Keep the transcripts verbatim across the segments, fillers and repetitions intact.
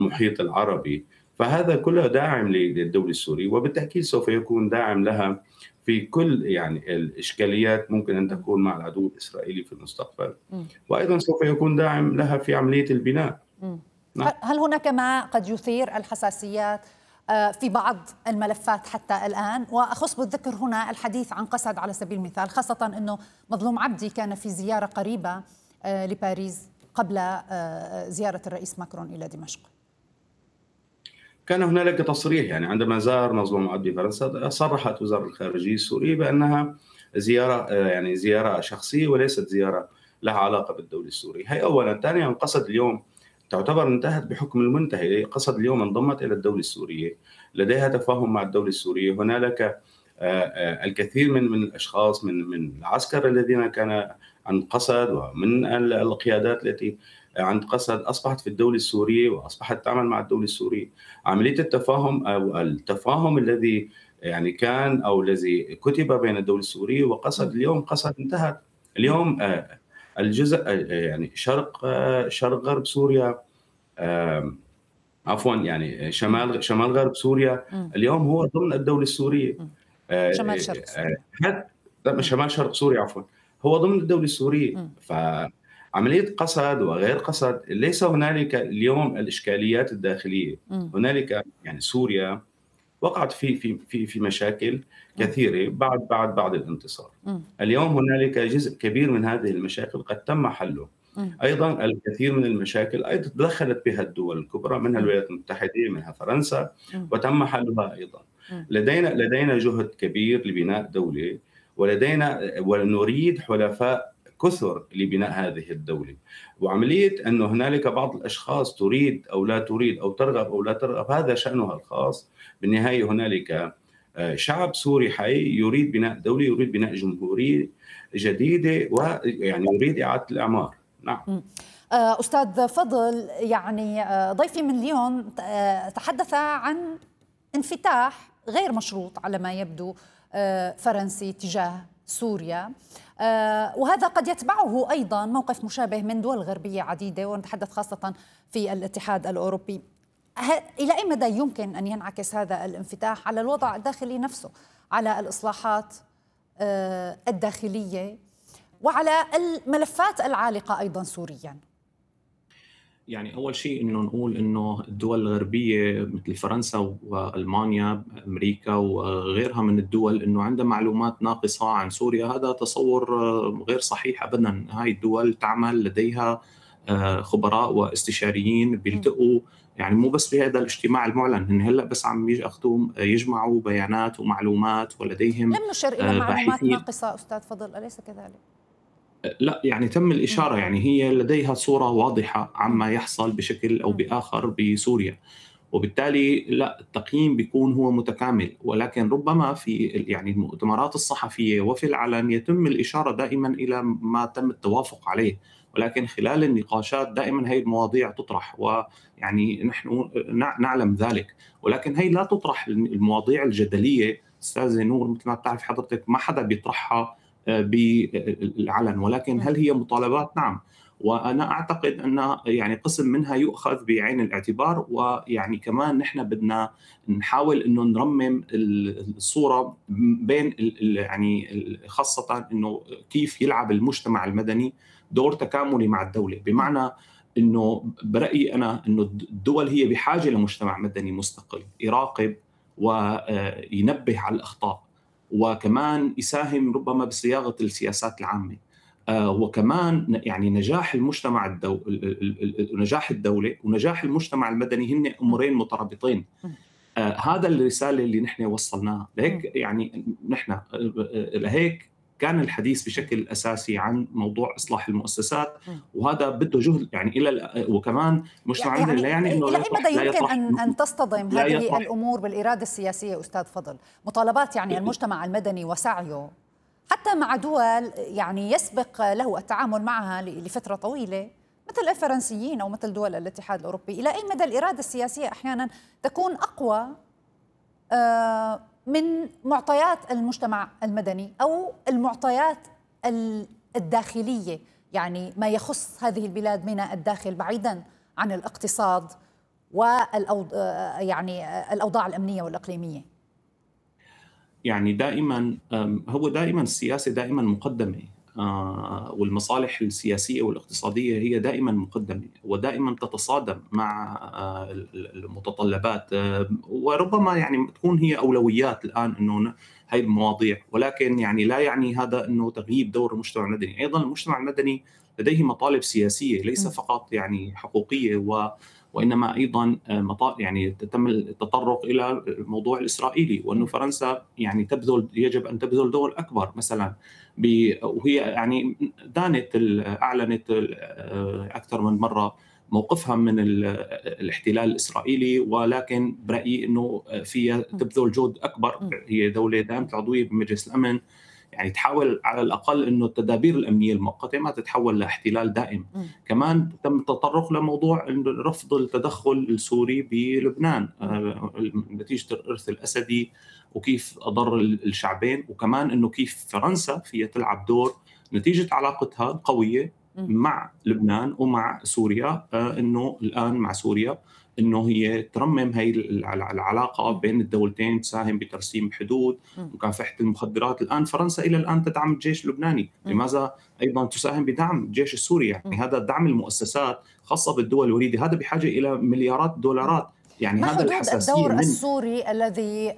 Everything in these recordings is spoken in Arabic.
المحيط العربي. فهذا كله داعم للدولة السورية، وبالتأكيد سوف يكون داعم لها في كل يعني الإشكاليات ممكن أن إمم. تكون مع العدو الإسرائيلي في المستقبل، إمم. وأيضًا سوف يكون داعم لها في عملية البناء. إمم. نعم. ه هل هناك ما قد يثير الحساسيات آآ في بعض الملفات حتى الآن؟ وأخص بالذكر هنا الحديث عن قسد على سبيل المثال، خاصةً إنه مظلوم عبدي كان في زيارة قريبة آآ لباريس قبل آآ زيارة الرئيس ماكرون إلى دمشق. كان هنالك تصريح، يعني عندما زار مظلوم عبدي فرنسا، صرحت وزارة الخارجية السورية بأنها زيارة آآ يعني زيارة شخصية وليست زيارة لها علاقة بالدولة السورية. هي أولًا. ثانيًا، قسد اليوم تعتبر انتهت بحكم المنتهي. قسد اليوم انضمت إلى الدولة السورية، لديها تفاهم مع الدولة السورية. هنالك آآ آآ الكثير من من الأشخاص من من العسكر الذين كان عند قسد ومن ال القيادات التي عند قسد أصبحت في الدولة السورية وأصبحت تعمل مع الدولة السورية. عملية التفاهم أو التفاهم الذي يعني كان أو الذي كُتب بين الدولة السورية وقسد، إمم. اليوم قسد انتهت. إمم. اليوم آآ الجزء آآ يعني شرق شرق غرب سوريا، آمم عفوًا يعني إمم. شمال شمال غرب سوريا إمم. اليوم هو ضمن الدولة السورية. إمم. آآ شمال شرق آآ سوريا. هد لأ، إمم. شمال شرق سوريا عفوًا، هو ضمن الدولة السورية. إمم. فعملية قسد وغير قسد ليس هنالك اليوم الإشكاليات الداخلية. إمم. هنالك يعني سوريا وقعت في في في في مشاكل إمم. كثيرة بعد بعد بعد الانتصار. إمم. اليوم هنالك جزء كبير من هذه المشاكل قد تم حله. إمم. أيضًا الكثير من المشاكل أيضًا تدخلت بها الدول الكبرى، منها إمم. الولايات المتحدة، منها فرنسا، إمم. وتم حلها أيضًا. إمم. لدينا لدينا جهد كبير لبناء دولة، ولدينا ونريد حلفاء كثر لبناء هذه الدولة. وعملية أنه هنالك بعض الأشخاص تريد أو لا تريد أو ترغب أو لا ترغب هذا شأنها الخاص. بالنهاية هنالك آآ شعب سوري حي يريد بناء دولة، يريد بناء جمهورية جديدة، ويعني يريد إعادة الإعمار. نعم. إمم. آآ أستاذ فضل، يعني آآ ضيفي من ليون ت آآ تحدث عن انفتاح غير مشروط على ما يبدو آآ فرنسي تجاه سوريا، آآ وهذا قد يتبعه أيضًا موقف مشابه من دول غربية عديدة، ونتحدث خاصةً في الاتحاد الأوروبي. ه إلى أي مدى يمكن أن ينعكس هذا الانفتاح على الوضع الداخلي نفسه، على الإصلاحات آآ الداخلية وعلى الملفات العالقة أيضًا سوريًا؟ يعني أول شيء إنه نقول إنه الدول الغربية مثل فرنسا وألمانيا، أمريكا وغيرها من الدول إنه عندها معلومات ناقصة عن سوريا، هذا تصور غير صحيح أبداً. هاي الدول تعمل لديها خبراء واستشاريين بيلتقوا، يعني مو بس بهذا الاجتماع المعلن، إن هلا بس عم ياخذوا يجمعوا بيانات ومعلومات، ولديهم لم نشر إلى معلومات باحثين. ناقصة أستاذ فضل، أليس كذلك؟ لا، يعني تم إمم. الإشارة، يعني هي لديها صورة واضحة إمم. عما يحصل بشكل أو إمم. بآخر بسوريا، وبالتالي لا، التقييم بيكون هو متكامل. ولكن ربما في يعني المؤتمرات الصحفية وفي العلن يتم الإشارة دائما إلى ما تم التوافق عليه، ولكن خلال النقاشات دائما هي المواضيع تطرح، ويعني نحن نعلم ذلك. ولكن هي لا تطرح المواضيع الجدلية أستاذة نور، مثل ما بتعرف حضرتك ما حدا بيطرحها بالعلن، ولكن هل هي مطالبات؟ نعم. وأنا أعتقد أن يعني قسم منها يؤخذ بعين الاعتبار، ويعني كمان نحن بدنا نحاول أنه نرمم الصورة بين يعني خاصة أنه كيف يلعب المجتمع المدني دور تكاملي مع الدولة. بمعنى أنه برأيي أنا أنه الدول هي بحاجة لمجتمع مدني مستقل يراقب وينبه على الأخطاء، وكمان يساهم ربما بصياغة السياسات العامة. آه وكمان يعني نجاح المجتمع الدو... نجاح الدولة ونجاح المجتمع المدني هن أمرين مترابطين. آه هذا الرسالة اللي نحن وصلناها لهيك، يعني نحن آه لهيك كان الحديث بشكل أساسي عن موضوع إصلاح المؤسسات، وهذا بده جهد يعني إلى يعني وكمان مجتمع المدني. لا يعني إنه إلى أي مدى لا يمكن يطرح أن أن تصطدم لا هذه يطرح الأمور بالإرادة السياسية أستاذ فضل؟ مطالبات يعني المجتمع المدني وسعيه حتى مع دول يعني يسبق له التعامل معها لفترة طويلة مثل الفرنسيين أو مثل دول الاتحاد الأوروبي، إلى أي مدى الإرادة السياسية أحيانا تكون أقوى من معطيات المجتمع المدني أو المعطيات الداخلية، يعني ما يخص هذه البلاد من الداخل بعيدا عن الاقتصاد والأوضاع يعني الأوضاع الأمنية والإقليمية؟ يعني دائما هو دائما السياسة دائما مقدمة، والمصالح السياسية والاقتصادية هي دائما مقدمة ودائما تتصادم مع المتطلبات، وربما يعني تكون هي أولويات الآن إنه هاي المواضيع، ولكن يعني لا يعني هذا إنه تغييب دور المجتمع المدني. أيضا المجتمع المدني لديه مطالب سياسية ليس فقط يعني حقوقية، و وإنما أيضا مطالب يعني تم التطرق إلى الموضوع الإسرائيلي، وأنه فرنسا يعني تبذل يجب أن تبذل دور أكبر مثلا، وهي يعني دانت أعلنت أكثر من مرة موقفها من الاحتلال الإسرائيلي، ولكن برأيي أنه فيها تبذل جهد أكبر. هي دولة دائمة العضوية بمجلس الأمن، يعني تحاول على الأقل أنه التدابير الأمنية المؤقتة ما تتحول لاحتلال دائم. م. كمان تم التطرق لموضوع رفض التدخل السوري بلبنان نتيجة الإرث الأسدي وكيف أضر الشعبين، وكمان أنه كيف فرنسا فيها تلعب دور نتيجة علاقتها القوية مع لبنان ومع سوريا، أنه الآن مع سوريا انه هي ترمم هي العلاقه بين الدولتين، تساهم بترسيم حدود، مكافحه المخدرات. الان فرنسا الى الان تدعم الجيش اللبناني، لماذا ايضا تساهم بدعم الجيش السوري؟ يعني هذا دعم المؤسسات خاصه بالدول الوليده، هذا بحاجه الى مليارات الدولارات. يعني ما هذا الحساسيه الدور من السوري الذي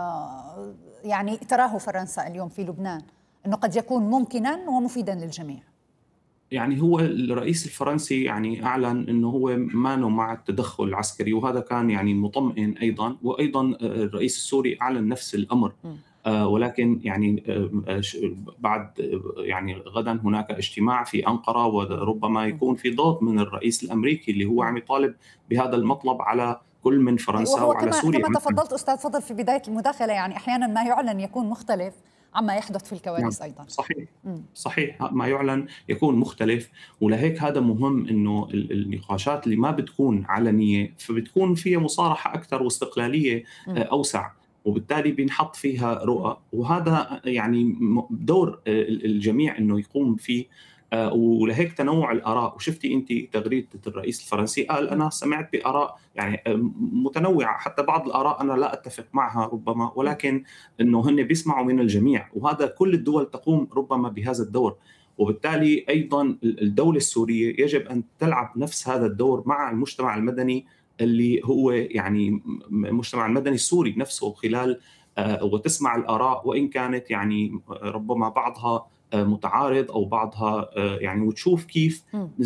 آه يعني تراه فرنسا اليوم في لبنان انه قد يكون ممكنا ومفيدا للجميع؟ يعني هو الرئيس الفرنسي يعني أعلن أنه هو مانو مع التدخل العسكري، وهذا كان يعني مطمئن أيضا، وأيضا الرئيس السوري أعلن نفس الأمر. آه ولكن يعني آه بعد يعني غدا هناك اجتماع في أنقرة، وربما يكون في ضغط من الرئيس الأمريكي اللي هو عم يطالب بهذا المطلب على كل من فرنسا وعلى كما سوريا. كما تفضلت أستاذ فضل في بداية المداخلة، يعني أحيانا ما يعلن يكون مختلف عما يحدث في الكواليس. نعم. أيضا صحيح م. صحيح ما يعلن يكون مختلف، ولهيك هذا مهم إنه النقاشات اللي ما بتكون علنية فبتكون فيها مصارحة أكثر واستقلالية م. أوسع، وبالتالي بنحط فيها رؤى، وهذا يعني دور الجميع إنه يقوم فيه. ولهيك تنوع الآراء، وشفتي أنت تغريدة الرئيس الفرنسي قال أنا سمعت بآراء يعني متنوعة، حتى بعض الآراء أنا لا أتفق معها ربما، ولكن أنه هن بيسمعوا من الجميع، وهذا كل الدول تقوم ربما بهذا الدور. وبالتالي أيضا الدولة السورية يجب أن تلعب نفس هذا الدور مع المجتمع المدني اللي هو يعني المجتمع المدني السوري نفسه، خلال وتسمع الآراء وإن كانت يعني ربما بعضها متعارض أو بعضها يعني، وتشوف كيف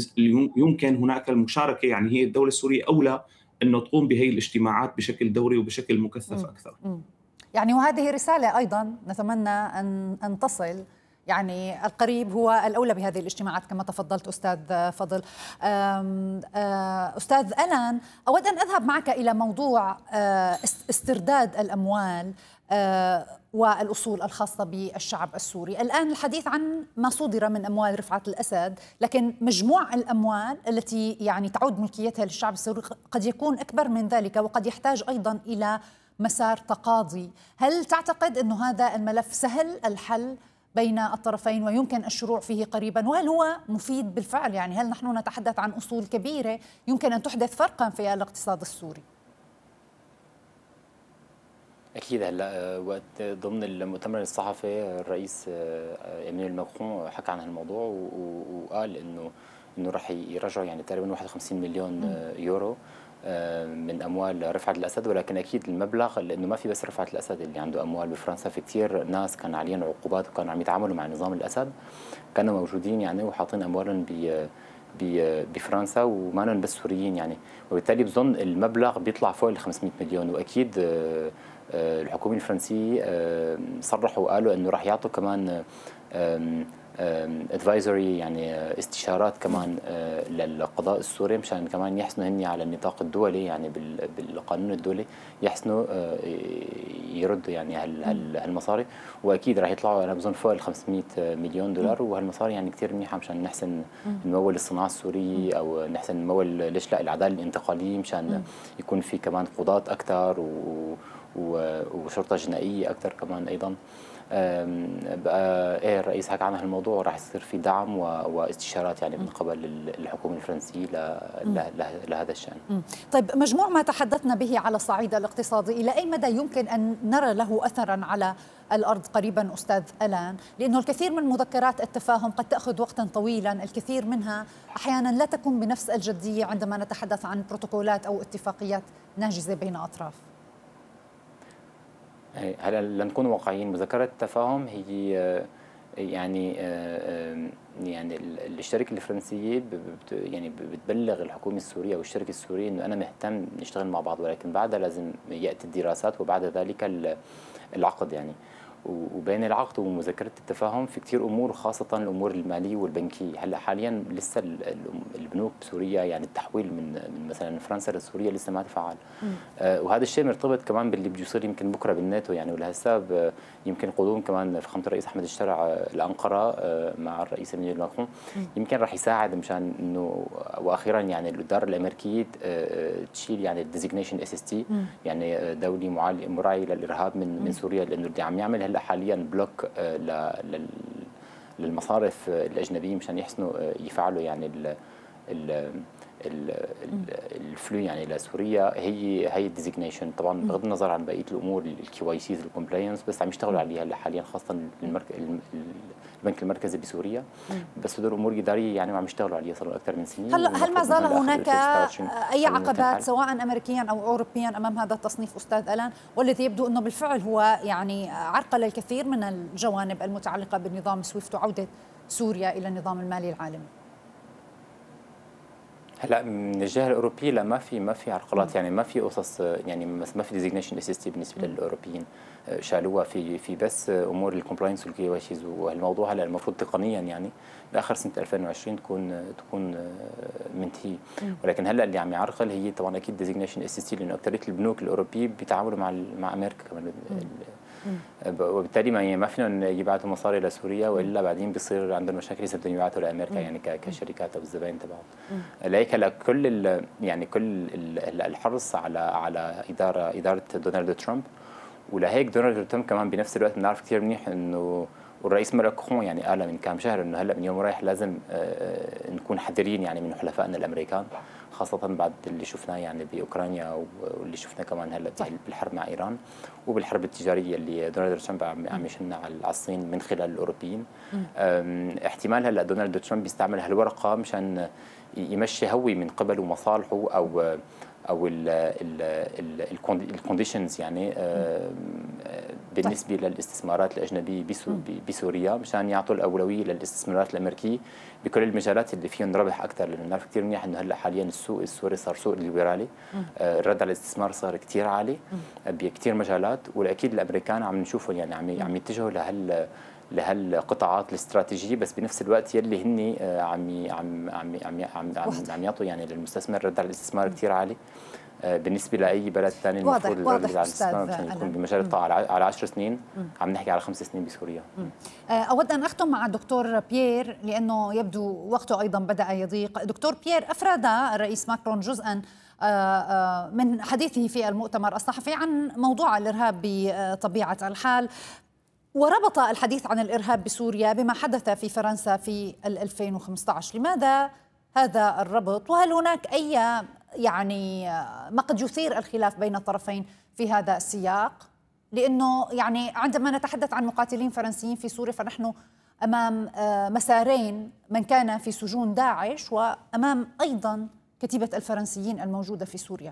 يمكن هناك المشاركة. يعني هي الدولة السورية أولى أنه تقوم بهي الاجتماعات بشكل دوري وبشكل مكثف أكثر. يعني وهذه رسالة أيضا نتمنى أن أن تصل، يعني القريب هو الأولى بهذه الاجتماعات كما تفضلت أستاذ فضل. أستاذ ألان، أود أن أذهب معك إلى موضوع استرداد الأموال والأصول الخاصة بالشعب السوري. الآن الحديث عن ما صدر من أموال رفعت الأسد، لكن مجموع الأموال التي يعني تعود ملكيتها للشعب السوري قد يكون أكبر من ذلك، وقد يحتاج أيضا إلى مسار تقاضي. هل تعتقد أن هذا الملف سهل الحل بين الطرفين ويمكن الشروع فيه قريبا؟ وهل هو مفيد بالفعل؟ يعني هل نحن نتحدث عن أصول كبيرة يمكن أن تحدث فرقا في الاقتصاد السوري؟ أكيد. هلا وقت ضمن المؤتمر الصحفي الرئيس إيمانويل ماكرون حكى عن هالموضوع وقال إنه إنه راح يرجعوا يعني تقريبا واحد وخمسين مليون يورو من اموال رفعت الاسد، ولكن اكيد المبلغ لانه ما في بس رفعت الاسد اللي عنده اموال بفرنسا، في كثير ناس كان عليهم عقوبات وكانوا عم يتعاملوا مع نظام الاسد كانوا موجودين يعني وحاطين اموالهم ب بفرنسا وما بس سوريين يعني، وبالتالي بظن المبلغ بيطلع فوق ال خمسمئة مليون. واكيد الحكومه الفرنسيه صرحوا وقالوا انه راح يعطوا كمان ادفايزري يعني استشارات كمان للقضاء السوري مشان كمان يحسنوا هني على النطاق الدولي، يعني بالقانون الدولي يحسنوا يردوا يعني هالمصاري، واكيد راح يطلعوا انا بظن فوق ال خمسمئة مليون دولار، وهالمصاري يعني كثير منيحه مشان نحسن نمول الصناعه السوريه او نحسن نمول ليش لا العداله الانتقاليه مشان يكون في كمان قضاة اكثر و وشرطة جنائية أكثر كمان أيضا. بقى إيه الرئيس حكى عن هالموضوع، وراح يصير في دعم واستشارات يعني من قبل الحكومة الفرنسية لهذا الشأن. طيب، مجموع ما تحدثنا به على الصعيد الاقتصادي إلى أي مدى يمكن أن نرى له أثرا على الأرض قريبا أستاذ ألان؟ لأنه الكثير من مذكرات التفاهم قد تأخذ وقتا طويلا، الكثير منها أحيانا لا تكون بنفس الجدية عندما نتحدث عن بروتوكولات أو اتفاقيات ناجزة بين أطراف. هلا لنكون واقعيين، مذكرة التفاهم هي يعني يعني الشركة الفرنسية يعني بتبلغ الحكومة السورية والشركة السورية إنه أنا مهتم نشتغل مع بعض، ولكن بعدها لازم يأتي الدراسات وبعد ذلك العقد يعني. وبين العقد ومذكرة التفاهم في كتير أمور، خاصة الأمور المالية والبنكية. هلا حاليا لسه البنوك بسوريا يعني التحويل من من مثلا فرنسا لسوريا لسه ما تفعل، آه وهذا الشيء مرتبط كمان باللي بده يصير يمكن بكره بالناتو يعني. ولهالسبب آه يمكن قدوم كمان فخامة الرئيس أحمد الشرع آه الأنقرة آه مع الرئيس إيمانويل ماكرون يمكن راح يساعد مشان إنه واخيرا يعني الإدارة الأمريكية آه تشيل يعني الديزيجنيشن اس اس تي يعني دولي مراعي للإرهاب من من سوريا، لأنه اللي عم يعمل حاليا بلوك للمصارف الأجنبية مشان يحسنوا يفعلوا يعني ال ال الفلو يعني لسوريا هي هي الديزيجنيشن. طبعا بغض النظر عن بقيه الامور الكي واي سيز الكومبلاينس، بس عم يشتغلوا عليها هلا حاليا، خاصه المرك... البنك المركزي بسوريا. بس هدول امور اداريه يعني وعم يشتغلوا عليها صار اكثر من سنين. هل هل ما زال هناك اي عقبات سواء امريكيا او اوروبيا امام هذا التصنيف استاذ ألان، والذي يبدو انه بالفعل هو يعني عرقل الكثير من الجوانب المتعلقه بالنظام سويفت وعوده سوريا الى النظام المالي العالمي؟ هلا من الجهه الاوروبيه لا، ما في ما في عرقلات يعني، ما في قصص يعني، ما في ديزيجنيشن اس اس تي بالنسبه للاوروبيين، شالوها في في بس امور الكومبلاينس والكي واي سيز. والموضوع هلا المفروض تقنيا يعني باخر سنه ألفين وعشرين تكون تكون منتهي. ولكن هلا اللي عم يعرقل هي طبعا اكيد ديزيجنيشن اس اس تي، لانه اكثريه البنوك الاوروبيه بيتعاملوا مع مع امريكا كمان، وبالتالي ما ما فيهم يبعثوا مصاري لسوريا، والا بعدين بيصير عندهم مشاكل اذا بدهم يبعثوا لامريكا يعني كشركات او الزباين تبعهم. لهيك هلا كل يعني كل الحرص على على اداره اداره دونالد ترامب، ولهيك دونالد ترامب كمان بنفس الوقت بنعرف كثير منيح انه والرئيس ماكرون يعني قال من كم شهر انه هلا من يوم رايح لازم نكون حذرين يعني من حلفائنا الامريكان، خاصة بعد اللي شفناه يعني بأوكرانيا واللي شفناه كمان هلا بالحرب مع إيران وبالحرب التجارية اللي دونالد ترامب عم يشنها على الصين من خلال الأوروبيين. احتمال هلا دونالد ترامب يستعمل هالورقة مشان يمشي هوي من قبله مصالحه أو او الكونديشنز يعني بالنسبه للاستثمارات الاجنبيه بسوريا، مشان يعطوا الاولويه للاستثمارات الامريكيه بكل المجالات اللي فيهم ربح اكثر. لانه بنعرف كثير منيح انه هلا حاليا السوق السوري صار سوق ليبرالي، الرد على الاستثمار صار كثير عالي بكثير مجالات، واكيد الامريكان عم نشوفهم يعني عم عم يتجهوا لهال لهالقطاعات الاستراتيجيه، بس بنفس الوقت يلي هن عم عم عم عم عم, عم يعطوا يعني للمستثمر رد على الاستثمار كثير عالي بالنسبه لاي بلد ثاني. المفروض الرد على الاستثمار عشان يكون بمجال الطاقه على عشر سنين، عم نحكي على خمس سنين بسوريا. اود ان اختم مع الدكتور بيير لانه يبدو وقته ايضا بدا يضيق. دكتور بيير، افراد الرئيس ماكرون جزءا من حديثه في المؤتمر الصحفي عن موضوع الارهاب بطبيعه الحال، وربط الحديث عن الإرهاب بسوريا بما حدث في فرنسا في ألفين وخمسة عشر. لماذا هذا الربط؟ وهل هناك أي يعني ما قد يثير الخلاف بين الطرفين في هذا السياق؟ لأنه يعني عندما نتحدث عن مقاتلين فرنسيين في سوريا فنحن أمام مسارين، من كان في سجون داعش وأمام أيضا كتيبة الفرنسيين الموجودة في سوريا.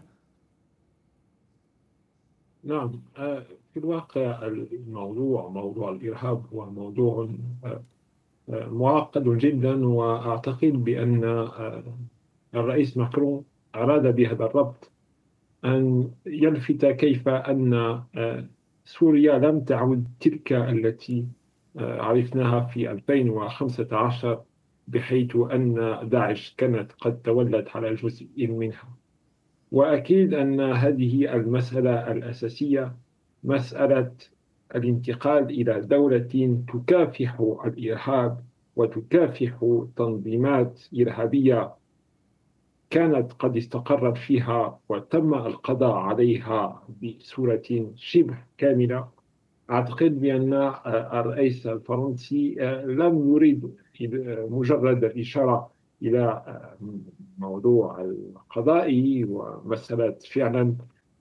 نعم، في الواقع الموضوع موضوع الإرهاب هو موضوع معقد جدا، وأعتقد بأن الرئيس ماكرون أراد بهذا الربط أن يلفت كيف أن سوريا لم تعد تلك التي عرفناها في ألفين وخمسة عشر، بحيث أن داعش كانت قد تولت على جزء منها. وأكيد أن هذه المسألة الأساسية مسألة الانتقال إلى دولة تكافح الإرهاب وتكافح تنظيمات إرهابية كانت قد استقرت فيها وتم القضاء عليها بصورة شبه كاملة، أعتقد بأن الرئيس الفرنسي لم يريد مجرد الإشارة إلى موضوع القضائي ومسألة فعلا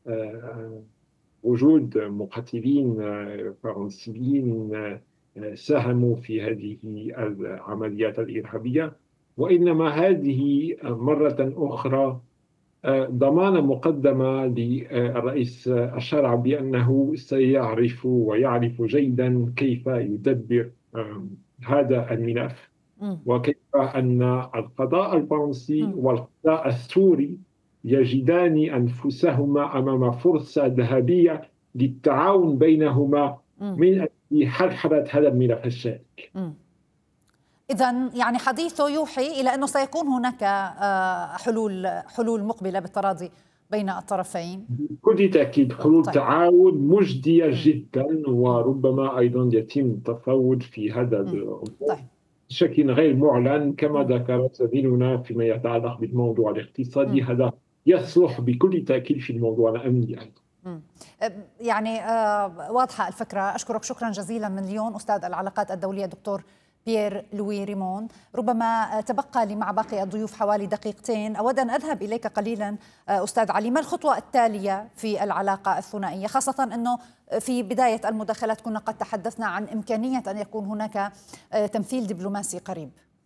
وجود مقاتلين فرنسيين ساهموا في هذه العمليات الإرهابية، وإنما هذه مرة أخرى ضمانة مقدمة للرئيس أشار بأنه سيعرف ويعرف جيدا كيف يدبر هذا الملف، وكيف أن القضاء الفرنسي والقضاء السوري يجدان أنفسهما أمام فرصة ذهبية للتعاون بينهما من أجل حلحلة هذا الملف الشائك. إذن يعني حديثه يوحي إلى أنه سيكون هناك حلول حلول مقبلة بالتراضي بين الطرفين. بكل تأكيد حلول طيب. تعاون مجدية جدا، وربما أيضا يتم التفاوض في هذا الأمر طيب. بشكل غير معلن كما ذكر زميلنا فيما يتعلق بالموضوع الاقتصادي. م. هذا يصلح بكل تأكيد في الموضوع الأمني أيضا. يعني واضحة الفكرة. أشكرك شكرا جزيلا من ليون أستاذ العلاقات الدولية دكتور بيير لوي ريمون. ربما تبقى لي مع باقي الضيوف حوالي دقيقتين. أود أن أذهب إليك قليلا أستاذ علي، ما الخطوة التالية في العلاقة الثنائية، خاصة أنه في بداية المداخلات كنا قد تحدثنا عن إمكانية أن يكون هناك تمثيل دبلوماسي قريب؟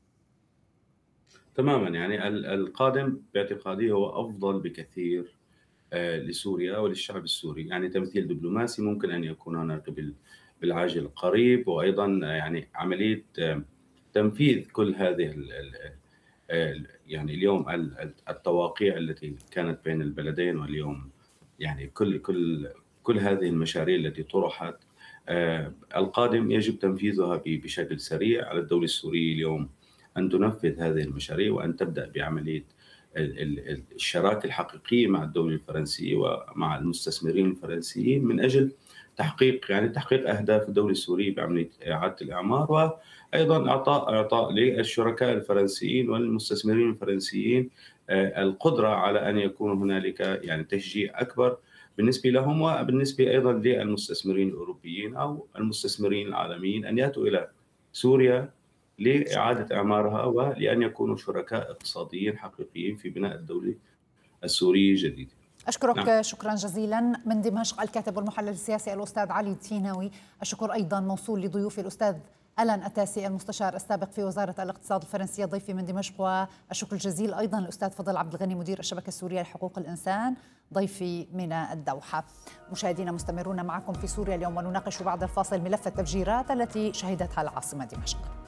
تماما، يعني القادم باعتقادي هو أفضل بكثير لسوريا وللشعب السوري. يعني تمثيل دبلوماسي ممكن أن يكون هناك بالعاجل القريب، وأيضا يعني عملية تنفيذ كل هذه يعني اليوم التواقيع التي كانت بين البلدين، واليوم يعني كل كل كل هذه المشاريع التي طرحت القادم يجب تنفيذها بشكل سريع. على الدولة السورية اليوم أن تنفذ هذه المشاريع وأن تبدأ بعملية الشراكة الحقيقية مع الدولة الفرنسية ومع المستثمرين الفرنسيين من أجل تحقيق يعني تحقيق أهداف الدولة السورية بعملية إعادة الإعمار، وأيضا إعطاء إعطاء للشركاء الفرنسيين والمستثمرين الفرنسيين القدرة على أن يكون هنالك يعني تشجيع أكبر بالنسبة لهم وبالنسبة أيضا للمستثمرين الأوروبيين أو المستثمرين العالميين أن يأتوا إلى سوريا لإعادة إعمارها ولأن يكونوا شركاء اقتصاديين حقيقيين في بناء الدولة السورية الجديدة. أشكرك نعم. شكرا جزيلا. من دمشق الكاتب والمحلل السياسي الأستاذ علي التيناوي. الشكر أيضا موصول لضيوفي الأستاذ ألان أتاسي المستشار السابق في وزارة الاقتصاد الفرنسية ضيفي من دمشق، والشكر الجزيل أيضا الأستاذ فضل عبد الغني مدير الشبكة السورية لحقوق الإنسان ضيفي من الدوحة. مشاهدينا مستمرون معكم في سوريا اليوم، ونناقش بعد الفاصل ملف التفجيرات التي شهدتها العاصمة دمشق.